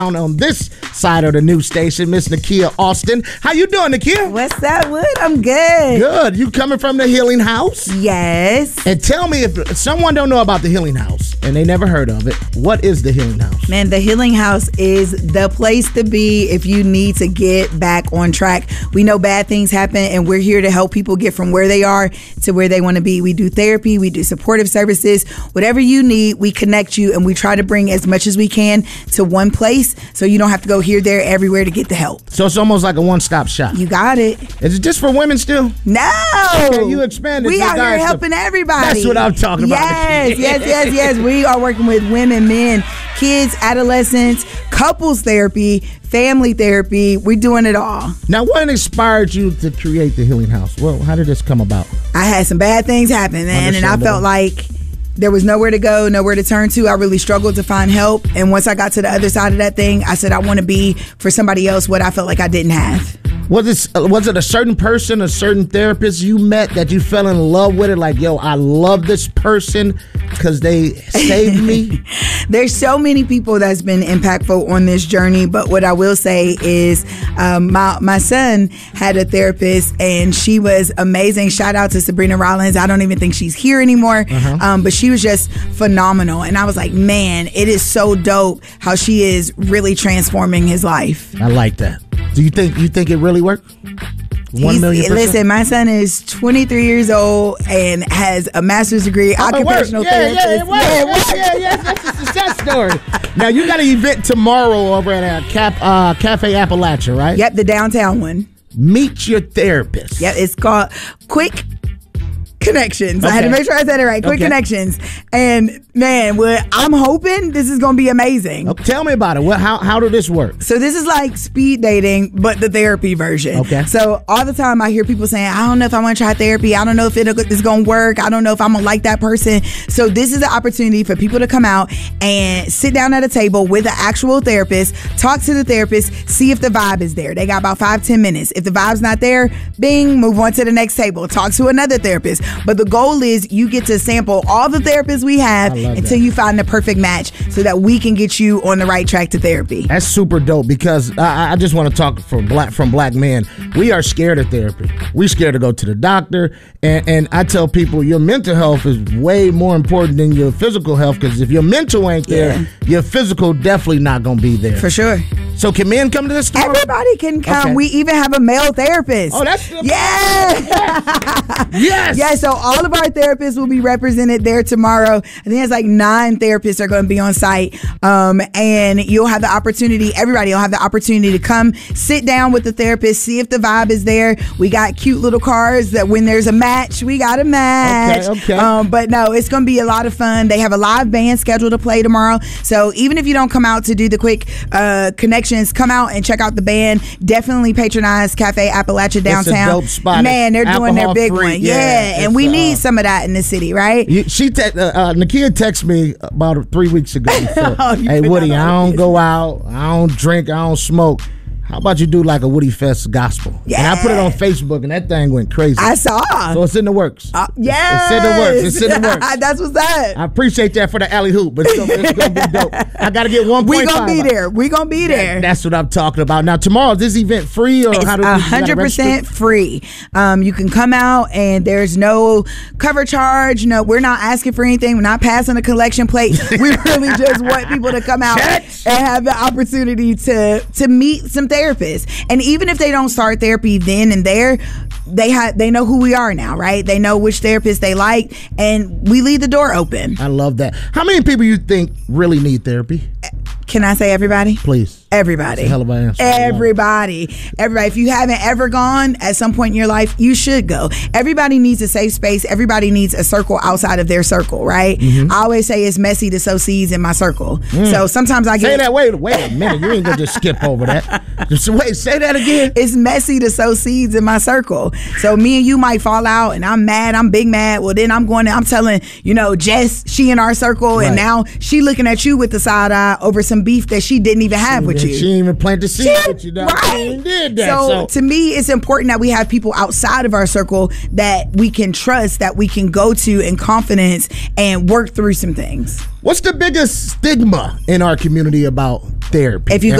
On this side of the news station, Miss Nakia Austin. How you doing, Nakia? What's up, Wood? I'm good. Good. You coming from the Healing House? Yes. And tell me, if someone don't know about the Healing House and they never heard of it, what is the Healing House? Man, the Healing House is the place to be if you need to get back on track. We know bad things happen, and we're here to help people get from where they are to where they want to be. We do therapy, we do supportive services. Whatever you need, we connect you, and we try to bring as much as we can to one place so you don't have to go here, there, everywhere to get the help. So it's almost like a one-stop shop. You got it. Is it just for women still? No. Okay, you expanded. We out here helping everybody. That's what I'm talking about. Yes. We are working with women, men, kids, adolescents, couples therapy, family therapy. We're doing it all. Now, what inspired you to create the Healing House? Well, how did this come about? I had some bad things happen, man, and I felt like there was nowhere to go, nowhere to turn to. I really struggled to find help. And once I got to the other side of that thing, I said I want to be for somebody else what I felt like I didn't have. Was it a certain person, a certain therapist you met that you fell in love with it? Like, yo, I love this person because they saved me? There's so many people that's been impactful on this journey. But what I will say is my son had a therapist and she was amazing. Shout out to Sabrina Rollins. I don't even think she's here anymore. But she was just phenomenal. And I was like, man, it is so dope how she is really transforming his life. I like that. Do you think it really worked? 1,000,000%? Listen, my son is 23 years old and has a master's degree, occupational therapist. Yeah, that's a success story. Now, you got an event tomorrow over at Cafe Appalachia, right? Yep, the downtown one. Meet your therapist. Yep, it's called Quick Connections. Okay. I had to make sure I said it right. Quick Connections. And man, I'm hoping this is going to be amazing. Okay, tell me about it. How did this work? So this is like speed dating, but the therapy version. Okay. So all the time I hear people saying, I don't know if I want to try therapy. I don't know if it's going to work. I don't know if I'm going to like that person. So this is the opportunity for people to come out and sit down at a table with an actual therapist, talk to the therapist, see if the vibe is there. They got about 5-10 minutes. If the vibe's not there, bing, move on to the next table. Talk to another therapist. But the goal is you get to sample all the therapists we have until you find the perfect match so that we can get you on the right track to therapy. That's super dope because I just want to talk from black men. We are scared of therapy. We're scared to go to the doctor. And I tell people your mental health is way more important than your physical health because if your mental ain't there, your physical definitely not going to be there. For sure. So can men come to this store? Everybody can come. Okay. We even have a male therapist. Oh, that's Yes. So all of our therapists will be represented there tomorrow. I think it's like 9 therapists are going to be on site. And you'll have the opportunity, everybody will have the opportunity to come sit down with the therapist, see if the vibe is there. We got cute little cards that when there's a match, we got a match. Okay. But no, it's going to be a lot of fun. They have a live band scheduled to play tomorrow. So even if you don't come out to do the Quick Connections, come out and check out the band. Definitely patronize Cafe Appalachia downtown. It's a dope spot. Man, they're doing their big one. Yeah, and we need some of that in the city, right? Nakia texted me about 3 weeks ago. So, hey, Woody, I don't go out. I don't drink. I don't smoke. How about you do like a Woody Fest gospel? Yeah. And I put it on Facebook, and that thing went crazy. I saw. So it's in the works. Yes. It's in the works. That's what's up. I appreciate that for the alley hoop, but it's going to be dope. I got to get 1.5. We're going to be there. That's what I'm talking about. Now, tomorrow, is this event free? Or it's 100% free. You can come out, and there's no cover charge. No, we're not asking for anything. We're not passing a collection plate. We really just want people to come out and have the opportunity to meet some therapists. And even if they don't start therapy then and there, they know who we are now, right? They know which therapist they like, and we leave the door open. I love that. How many people you think really need therapy? Can I say everybody? Please. Everybody. That's a hell of an answer. Everybody. If you haven't ever gone at some point in your life, you should go. Everybody needs a safe space. Everybody needs a circle outside of their circle, right? Mm-hmm. I always say it's messy to sow seeds in my circle. So sometimes I get... Say that. Wait a minute. You ain't going to just skip over that. Say that again. It's messy to sow seeds in my circle. So me and you might fall out and I'm mad. I'm big mad. Well, then I'm telling, Jess, she in our circle, right. And now she looking at you with the side eye over some beef that she didn't even have with with you. She didn't even plant the seed with you, dog. Right. She even did that. So to me, it's important that we have people outside of our circle that we can trust, that we can go to in confidence and work through some things. What's the biggest stigma in our community about therapy? If you